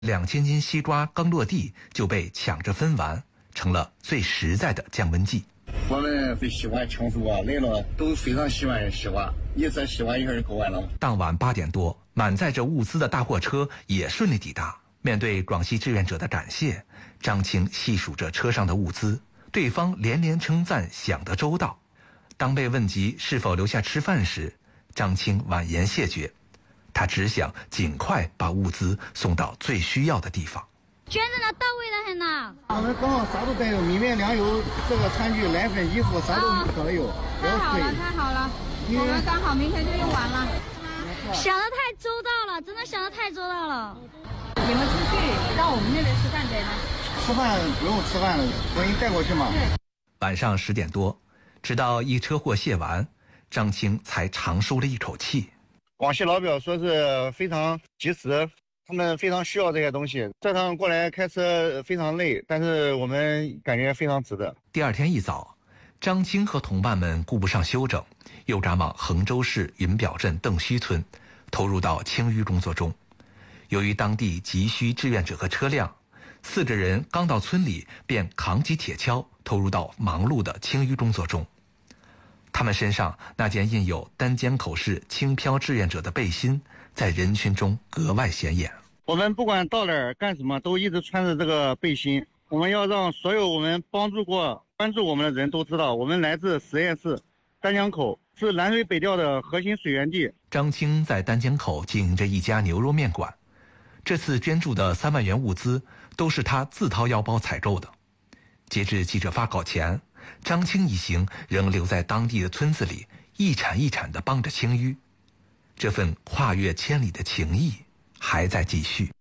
2000斤西瓜刚落地就被抢着分完，成了最实在的降温剂。 我们对西瓜抢手啊，来了都非常喜欢西瓜，一次西瓜一下就购完了。 当晚8点多，满载着物资的大货车也顺利抵达。面对广西志愿者的感谢，张青细数着车上的物资，对方连连称赞想得周到。当被问及是否留下吃饭时，张青婉言谢绝，他只想尽快把物资送到最需要的地方。 捐的呢，到位的很呐。 我们刚好啥都带有，米面粮油、这个餐具、奶粉、衣服，啥都可有。 太好了，太好了，我们刚好明天就用完了。想得太周到了，真的想得太周到了。你们出去到我们那边吃饭得吗？ 吃饭不用吃饭了，我给你带过去嘛。 晚上10点多，直到一车货卸完，张青才长舒了一口气。 广西老表说是非常及时，他们非常需要这些东西。这趟过来开车非常累，但是我们感觉非常值得。 第二天一早，张青和同伴们顾不上休整，又赶往衡州市云表镇邓须村，投入到清淤工作中。由于当地急需志愿者和车辆，4个人刚到村里便扛起铁锹，投入到忙碌的清淤工作中。他们身上那件印有丹江口市轻飘志愿者的背心，在人群中格外显眼。 我们不管到哪儿干什么，都一直穿着这个背心。我们要让所有我们帮助过、关注我们的人都知道，我们来自实验室丹江口，是南水北调的核心水源地。 张青在丹江口经营着一家牛肉面馆，这次捐助的3万元物资都是他自掏腰包采购的。截至记者发稿前，张青一行仍留在当地的村子里，一铲一铲地帮着清淤。这份跨越千里的情谊还在继续。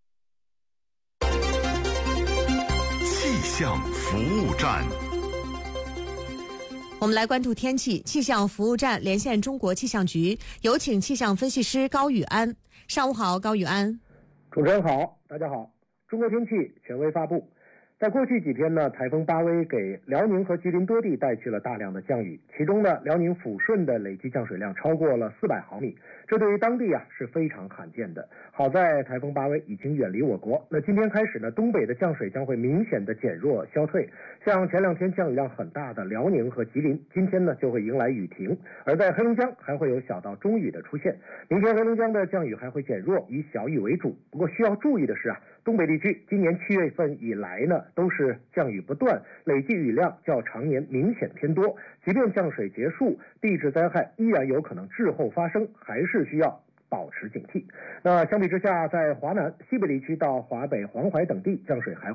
气象服务站， 我们来关注天气。气象服务站连线中国气象局，有请气象分析师高宇安。上午好，高宇安。 主持人好，大家好。中国天气权威发布。在过去几天呢，台风巴威给辽宁和吉林多地带去了大量的降雨，其中呢，辽宁抚顺的累计降水量超过了400毫米，这对于当地是非常罕见的。好在台风巴威已经远离我国，那今天开始呢，东北的降水将会明显的减弱消退，像前2天降雨量很大的辽宁和吉林，今天呢就会迎来雨停，而在黑龙江还会有小到中雨的出现。明天黑龙江的降雨还会减弱，以小雨为主。不过需要注意的是东北地区今年7月份以来呢，都是降雨不断，累计雨量较常年明显偏多。即便降水结束，地质灾害依然有可能滞后发生，还是需要保持警惕。那相比之下，在华南、西北地区到华北、黄淮等地，降水还